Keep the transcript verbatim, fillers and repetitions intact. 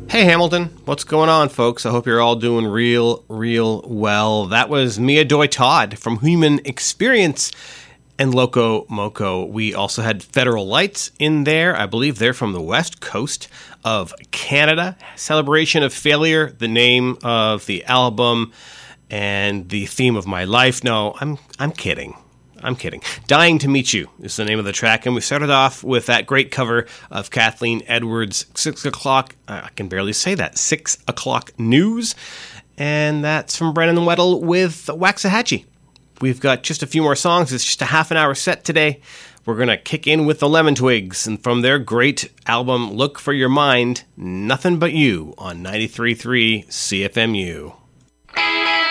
Hey Hamilton, what's going on, folks? I hope you're all doing real, real well. That was Mia Doi Todd from Human Experience and Loco Moco. We also had Federal Lights in there. I believe they're from the west coast of Canada. Celebration of Failure, the name of the album and the theme of my life. No, I'm I'm kidding. I'm kidding. Dying to Meet You is the name of the track, and we started off with that great cover of Kathleen Edwards' Six O'Clock, uh, I can barely say that, Six O'Clock News, and that's from Brennan Weddle with Waxahachie. We've got just a few more songs. It's just a half an hour set today. We're going to kick in with the Lemon Twigs, and from their great album, Look for Your Mind, Nothing But You on ninety-three point three C F M U.